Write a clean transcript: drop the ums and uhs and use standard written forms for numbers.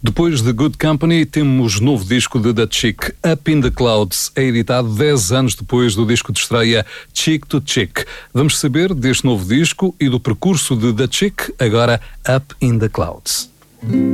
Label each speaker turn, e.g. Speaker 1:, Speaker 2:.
Speaker 1: Depois de Good Company, temos novo disco de The Chick, Up in the Clouds. É editado 10 anos depois do disco de estreia Chick to Chick. Vamos saber deste novo disco e do percurso de The Chick, agora Up in the Clouds.